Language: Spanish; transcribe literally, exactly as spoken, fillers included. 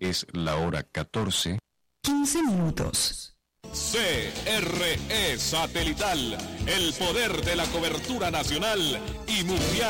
Es la hora catorce. quince minutos. C R E Satelital, el poder de la cobertura nacional y mundial.